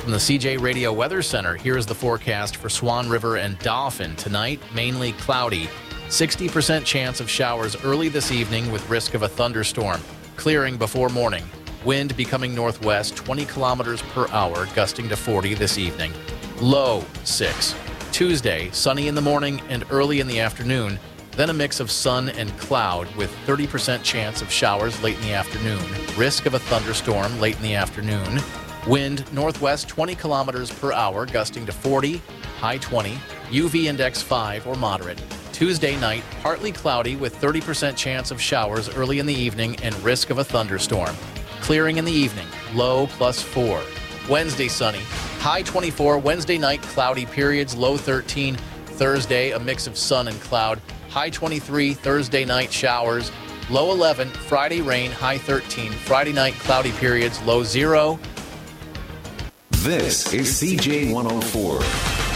From the CJ Radio Weather Center, here is the forecast for Swan River and Dauphin. Tonight, mainly cloudy. 60% chance of showers early this evening with risk of a thunderstorm. Clearing before morning. Wind becoming northwest 20 kilometers per hour, gusting to 40 this evening. Low 6. Tuesday, sunny in the morning and early in the afternoon. Then a mix of sun and cloud with 30% chance of showers late in the afternoon. Risk of a thunderstorm late in the afternoon. Wind northwest 20 kilometers per hour, gusting to 40, high 20, UV index 5 or moderate. Tuesday night, partly cloudy with 30% chance of showers early in the evening and risk of a thunderstorm. Clearing in the evening, low +4. Wednesday sunny, high 24. Wednesday night, cloudy periods, low 13. Thursday, a mix of sun and cloud, high 23. Thursday night, showers, low 11. Friday, rain, high 13. Friday night, cloudy periods, low 0. This is CJ 104.